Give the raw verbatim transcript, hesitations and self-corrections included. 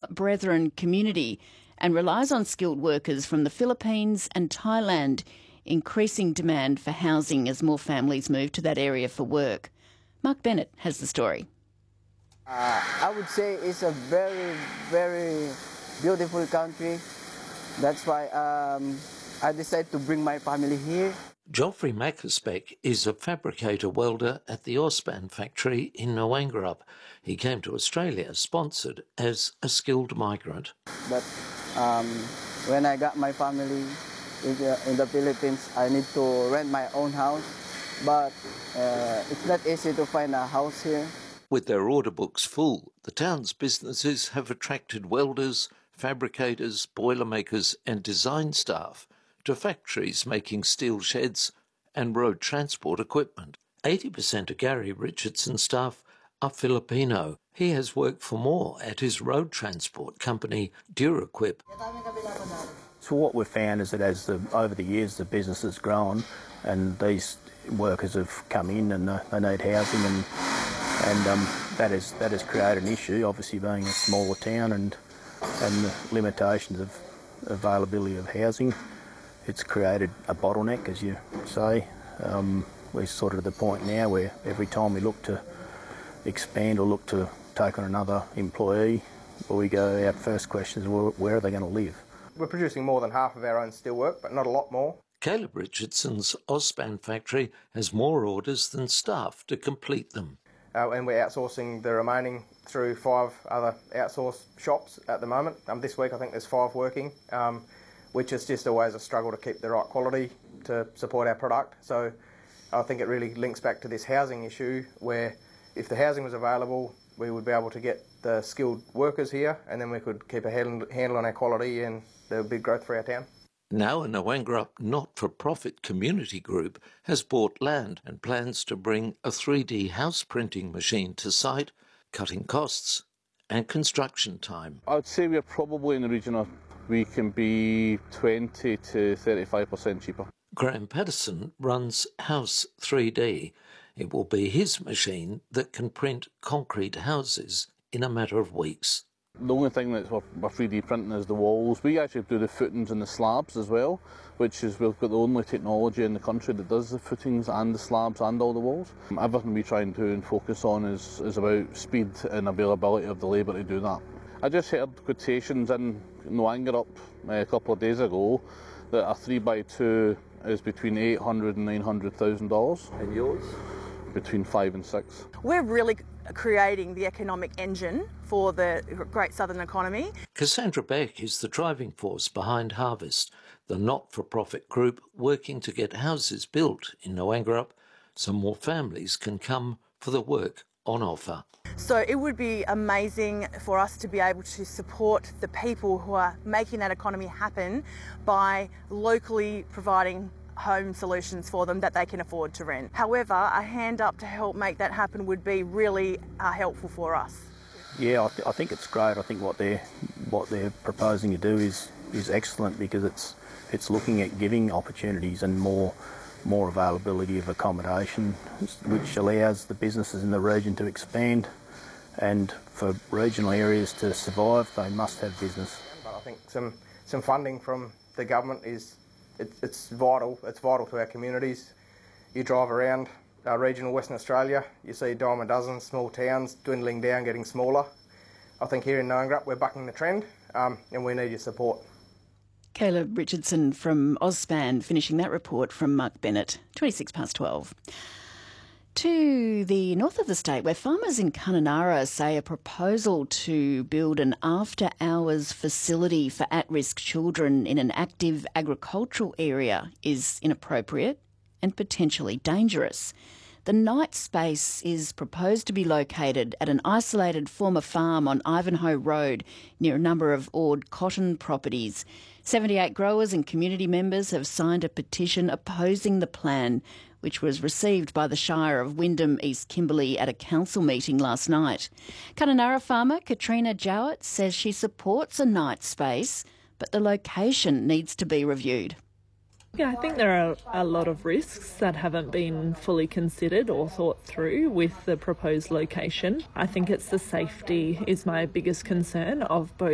Brethren community and relies on skilled workers from the Philippines and Thailand, increasing demand for housing as more families move to that area for work. Mark Bennett has the story. Uh, I would say it's a very, very beautiful country. That's why um, I decided to bring my family here. Joffrey Mackerspec is a fabricator welder at the Auspan factory in Noangarup. He came to Australia sponsored as a skilled migrant. But um, when I got my family in the, in the Philippines, I need to rent my own house. But uh, it's not easy to find a house here. With their order books full, the town's businesses have attracted welders, fabricators, boilermakers and design staff to factories making steel sheds and road transport equipment. eighty percent of Gary Richardson's staff are Filipino. He has worked for more at his road transport company, Duraquip. So what we've found is that as the, over the years the business has grown and these workers have come in and uh, they need housing, and and um, that, is, that has created an issue, obviously being a smaller town and, and the limitations of availability of housing. It's created a bottleneck, as you say. Um, we're sort of at the point now where every time we look to expand or look to take on another employee, well, we go, our first question is, well, where are they going to live? We're producing more than half of our own steelwork, but not a lot more. Caleb Richardson's Auspan factory has more orders than staff to complete them. Uh, and we're outsourcing the remaining through five other outsourced shops at the moment. Um, this week I think there's five working. Um, which is just always a struggle to keep the right quality to support our product. So I think it really links back to this housing issue where if the housing was available, we would be able to get the skilled workers here and then we could keep a handle on our quality and there would be growth for our town. Now a Noangarup not-for-profit community group has bought land and plans to bring a three D house printing machine to site, cutting costs and construction time. I would say we're probably in the region of we can be twenty to thirty-five percent cheaper. Graham Patterson runs House three D. It will be his machine that can print concrete houses in a matter of weeks. The only thing that we're, we're three D printing is the walls. We actually do the footings and the slabs as well, which is we've got the only technology in the country that does the footings and the slabs and all the walls. Everything we try and do and focus on is, is about speed and availability of the labour to do that. I just heard quotations in Noangarup a couple of days ago that a three by two is between eight hundred and nine hundred thousand dollars. And yours? Between five and six. We're really creating the economic engine for the Great Southern economy. Cassandra Beck is the driving force behind Harvest, the not-for-profit group working to get houses built in Noangarup so more families can come for the work on offer. So it would be amazing for us to be able to support the people who are making that economy happen by locally providing home solutions for them that they can afford to rent. However, a hand up to help make that happen would be really uh, helpful for us. Yeah, I, th I think it's great. I think what they're what they're proposing to do is is excellent because it's it's looking at giving opportunities and more more availability of accommodation, which allows the businesses in the region to expand, and for regional areas to survive, they must have business. But I think some some funding from the government is it, it's vital. It's vital to our communities. You drive around uh, regional Western Australia, you see a dime a dozen small towns dwindling down, getting smaller. I think here in Noangarup we're bucking the trend, um, and we need your support. Caleb Richardson from Auspan finishing that report from Mark Bennett, twenty-six past twelve. To the north of the state, where farmers in Kununurra say a proposal to build an after-hours facility for at-risk children in an active agricultural area is inappropriate and potentially dangerous. The night space is proposed to be located at an isolated former farm on Ivanhoe Road near a number of Ord cotton properties. seventy-eight growers and community members have signed a petition opposing the plan, which was received by the Shire of Wyndham East Kimberley at a council meeting last night. Kununurra farmer Katrina Jowett says she supports a night space, but the location needs to be reviewed. Yeah, I think there are a lot of risks that haven't been fully considered or thought through with the proposed location. I think it's the safety is my biggest concern of both